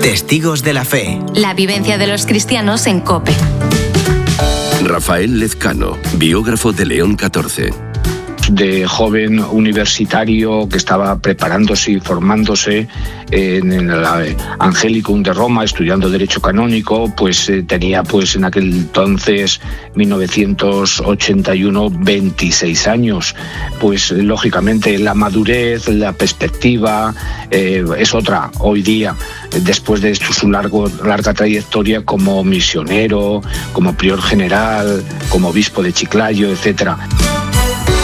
Testigos de la Fe. La vivencia de los cristianos en COPE. Rafael Lezcano, biógrafo de León XIV. De joven universitario que estaba preparándose y formándose en el Angelicum de Roma, estudiando Derecho Canónico, pues tenía en aquel entonces, 1981, 26 años. Pues lógicamente la madurez, la perspectiva es otra hoy día, después de su larga trayectoria como misionero, como prior general, como obispo de Chiclayo, etcétera.